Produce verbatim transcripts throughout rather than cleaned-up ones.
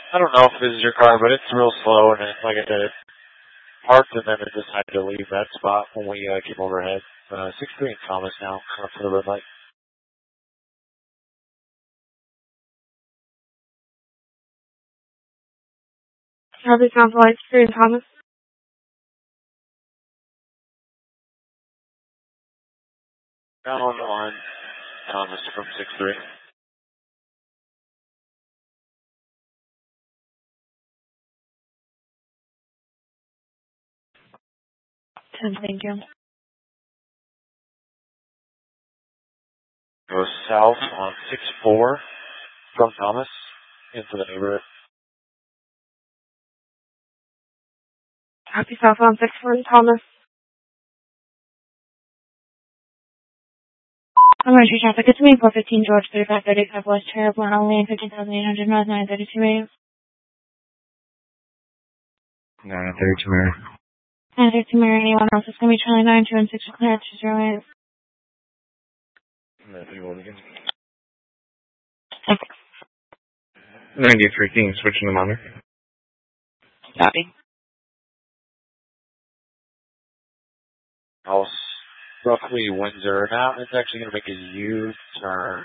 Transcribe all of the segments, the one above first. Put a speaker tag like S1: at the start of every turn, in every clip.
S1: I don't know if this is your car, but it's real slow, and it, like I said, it parked, and then it decided to leave that spot when we uh, came overhead. Uh, six three and Thomas now, up to the red light.
S2: Traffic Council Light three and Thomas.
S1: Down on the line, Thomas from six three.
S2: ten, thank you.
S1: Goes south on six four from Thomas into the neighborhood.
S2: Copy south on six four and Thomas. Emergency traffic, it's me, four fifteen George, thirty-five thirty-five West Cherub, one only, fifteen thousand eight hundred north, nine thirty-two Mary.
S3: nine thirty-two Mary.
S2: nine thirty-two Mary, anyone else? It's going to be Charlie nine two and six clear, two zero eight.
S3: ninety-three King, switching the monitor.
S2: Copy.
S1: House, roughly Windsor. Now it's actually going to make a U-turn.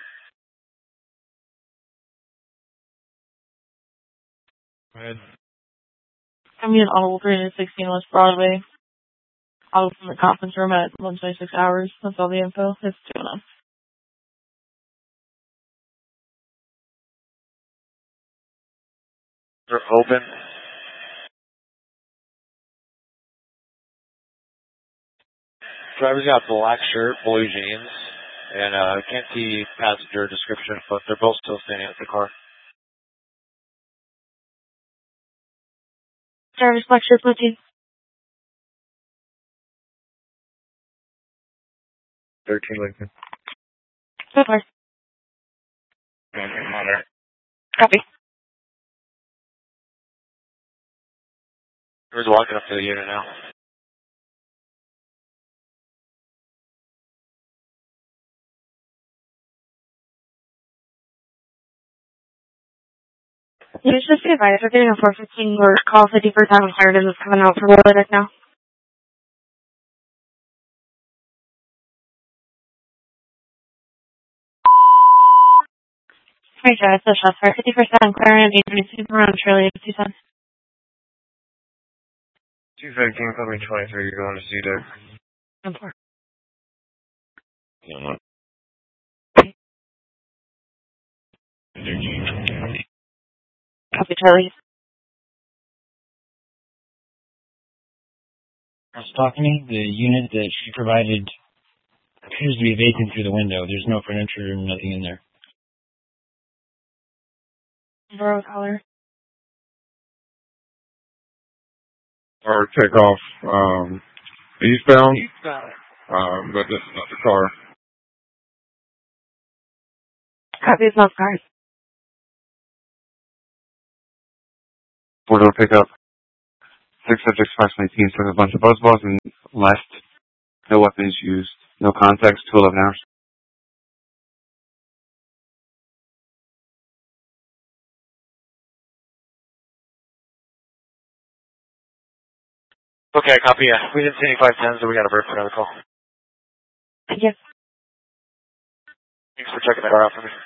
S3: Go ahead.
S2: I'm in Audible three sixteen West Broadway. I'll from the conference room at one twenty-six hours. That's all the info. It's two enough.
S1: They're open. Driver's got black shirt, blue jeans, and uh, can't see passenger description, but they're both still standing at the car.
S2: Driver's black shirt, blue jeans.
S3: thirteen Lincoln.
S2: Good work.
S3: Monitor.
S2: Copy.
S1: Who's walking up to the unit now?
S2: You should just be advised, we're getting a four fifteen or call fifty for time hired and it's coming out for Willard right now. Hey, guys, the shots fire fifty percent clearing eight twenty-two around Shirley two cents.
S3: two fifteen, coming twenty-three, you're going to see there.
S2: And four.
S3: No, no.
S2: Copy, Charlie.
S4: Talking to me, the unit that she provided appears to be vacant through the window. There's no furniture and nothing in there.
S2: Borough color.
S5: Or take off um, eastbound,
S1: Eastbound.
S5: um, but this is not the car.
S2: Copy, it's not cars.
S6: Four door pickup. Six subjects, approximately eighteen, took a bunch of buzz balls and left. No weapons used. No contacts, two eleven hours.
S1: Okay, copy. Yeah, we didn't see any five tens, so we got a bird for another call.
S2: Yes.
S1: Thanks for checking that car out for me.